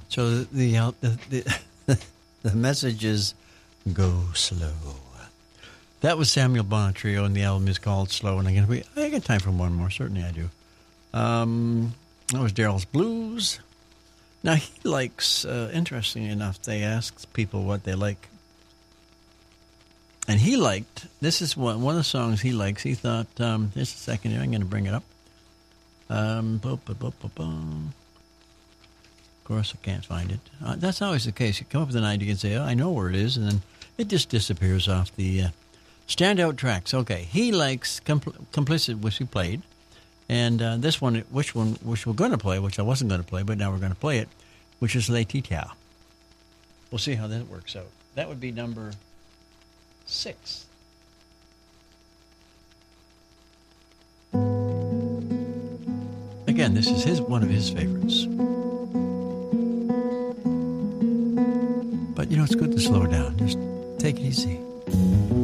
So the message is go slow. That was Samuel Bonatrio, and the album is called Slow. And I got time for one more. Certainly I do. That was Daryl's Blues. Now, he likes, interestingly enough, they asked people what they like. And he liked, this is one of the songs he likes. He thought, just a second here, I'm going to bring it up. Of course, I can't find it. That's always the case. You come up with an idea and say, oh, I know where it is, and then it just disappears off the standout tracks. Okay, he likes Complicit, which we played. And this one, which we're going to play, which I wasn't going to play, but now we're going to play it, which is Les Tita. We'll see how that works out. That would be number 6. Again, this is one of his favorites. But, it's good to slow down. Just take it easy.